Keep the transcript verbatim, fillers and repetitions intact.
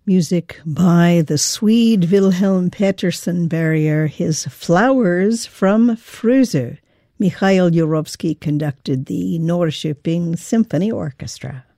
Music by the Swede Wilhelm Pettersson Barrier, his Flowers from Frösö. Mikhail Jurovsky conducted the Norrköping Symphony Orchestra.